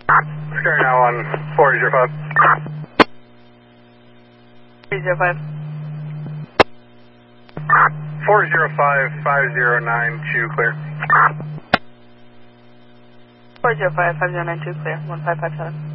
Sky now on 405. 305. 405 5092 clear. 405 5092 clear. 1557.